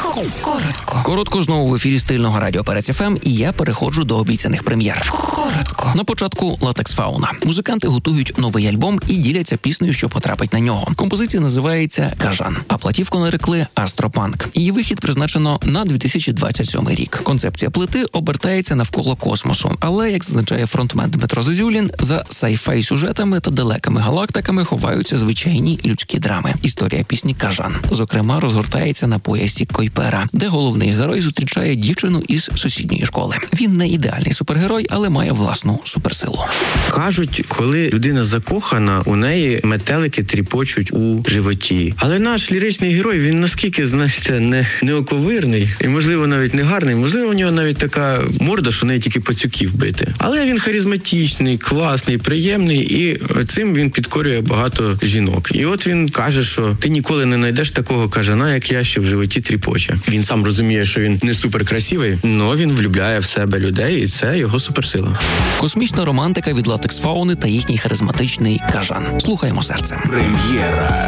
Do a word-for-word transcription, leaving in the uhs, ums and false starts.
Коротко. Коротко знову в ефірі стильного радіо Перець еф ем, і я переходжу до обіцяних прем'єр. Коротко. На початку «Латекс Фауна». Музиканти готують новий альбом і діляться піснею, що потрапить на нього. Композиція називається «Кажан», а платівку нарекли «Астропанк». Її вихід призначено на дві тисячі двадцять сьомий рік. Концепція плити обертається навколо космосу, але, як зазначає фронтмен Дмитро Зозюлін, за сай-фай сюжетами та далекими галактиками ховаються звичайні людські драми. Історія пісні «Кажан», зокрема, розгортається на поясі Койпера, де головний герой зустрічає дівчину із сусідньої школи. Він не ідеальний супергерой, але має власну суперсилу. Кажуть, коли людина закохана, у неї метелики тріпочуть у животі. Але наш ліричний герой, він наскільки, знаєте, не неоковирний і, можливо, навіть не гарний, можливо, у нього навіть така морда, що неї тільки пацюків бити. Але він харизматичний, класний, приємний, і цим він підкорює багато жінок. І от він каже, що ти ніколи не знайдеш такого кажана, як я, що в животі тріпоче. Він сам розуміє, що він не суперкрасивий, але він влюбляє в себе людей, і це його суперсила. Космічна романтика від «Латекс Фауни» та їхній харизматичний «Кажан». Слухаємо серцем. Прем'єра.